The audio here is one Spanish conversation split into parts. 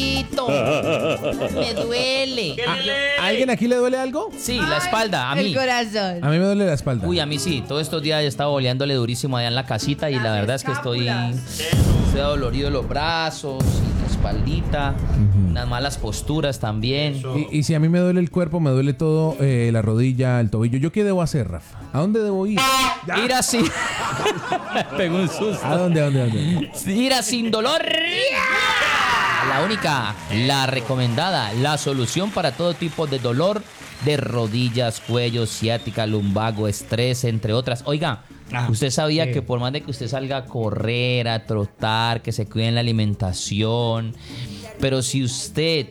Me duele. ¿A alguien aquí le duele algo? Sí, la espalda, a El mí. corazón. A mí me duele la espalda. Uy, a mí sí. Todos estos días he estado boleándole durísimo allá en la casita y la verdad es que estoy dolorido de los brazos y la espaldita, unas malas posturas también. Y si a mí me duele el cuerpo, me duele todo, la rodilla, el tobillo. ¿Yo qué debo hacer, Rafa? ¿A dónde debo ir? Ir así. Pegó un susto. ¿A dónde? Ir a sin dolor. La única, la recomendada, la solución para todo tipo de dolor de rodillas, cuello, ciática, lumbago, estrés, entre otras. Oiga, ¿usted sabía que por más de que usted salga a correr, a trotar, que se cuide en la alimentación, pero si usted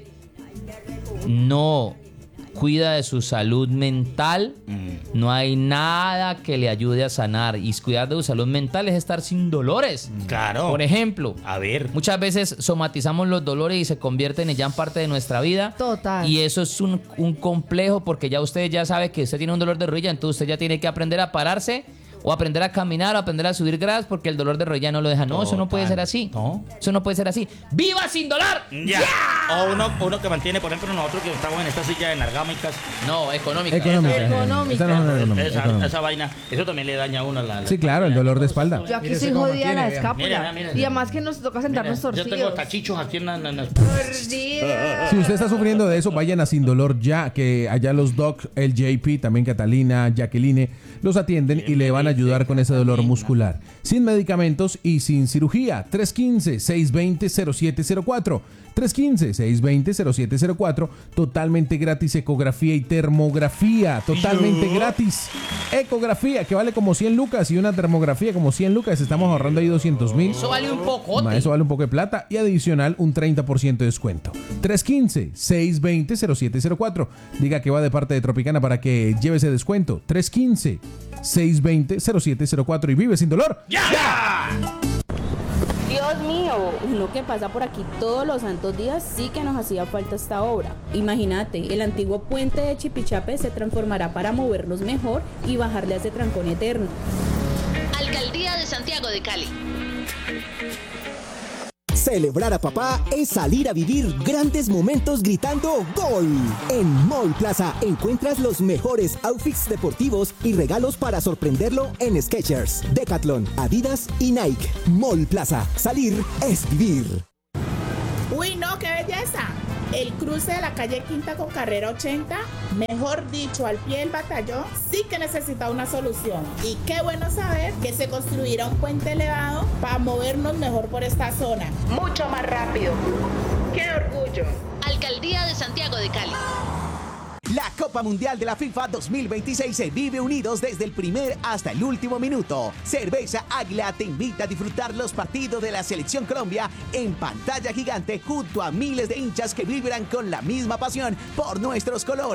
no cuida de su salud mental, no hay nada que le ayude a sanar? Y cuidar de su salud mental es estar sin dolores. Claro. Por ejemplo, A ver. muchas veces somatizamos los dolores y se convierten ya en parte de nuestra vida. Total. Y eso es un complejo, porque ya usted ya sabe que usted tiene un dolor de rodilla, entonces usted ya tiene que aprender a pararse o aprender a caminar o aprender a subir gradas, porque el dolor de rodilla no lo deja. No, eso no puede ser así. No. Eso no puede ser así. ¡Viva sin dolor! Ya. O uno que mantiene, por ejemplo, nosotros que estamos en esta silla de enargámicas. No, económica. Económica. Económica. Esa no es una económica, económica. Esa vaina, eso también le daña a uno la Sí, claro, el dolor de espalda. Yo aquí Mire soy usted cómo jodida de la tiene, vean. escápula. Mira. Y además que nos toca sentarnos Yo tengo torcidos. tachichos aquí en la Torcida. Si usted está sufriendo de eso, vayan a Sin Dolor ya, que allá los doc, el JP, también Catalina, Jacqueline, los atienden y le van a ayudar con ese dolor muscular. Sin medicamentos y sin cirugía. 315-620-0704. 315-620-0704. Totalmente gratis, ecografía y termografía. Totalmente gratis. Ecografía, que vale como 100 lucas, y una termografía como 100 lucas. Estamos ahorrando ahí 200,000. Eso vale un poco. Eso vale un poco de plata y adicional un 30% de descuento. 315-620-0704. Diga que va de parte de Tropicana para que lleve ese descuento. 315-620-0704 y vive sin dolor. Dios mío, uno que pasa por aquí todos los santos días, sí que nos hacía falta esta obra. Imagínate, el antiguo puente de Chipichape se transformará para movernos mejor y bajarle a ese trancón eterno. Alcaldía de Santiago de Cali. Celebrar a papá es salir a vivir grandes momentos gritando ¡Gol! En Mall Plaza encuentras los mejores outfits deportivos y regalos para sorprenderlo en Skechers, Decathlon, Adidas y Nike. Mall Plaza, salir es vivir. Uy, no, qué belleza. El cruce de la calle Quinta con carrera 80, mejor dicho, al pie del batallón, sí que necesita una solución. Y qué bueno saber que se construirá un puente elevado para movernos mejor por esta zona. Mucho más rápido. ¡Qué orgullo! Alcaldía de Santiago de Cali. La Copa Mundial de la FIFA 2026 se vive unidos desde el primer hasta el último minuto. Cerveza Águila te invita a disfrutar los partidos de la Selección Colombia en pantalla gigante junto a miles de hinchas que vibran con la misma pasión por nuestros colores.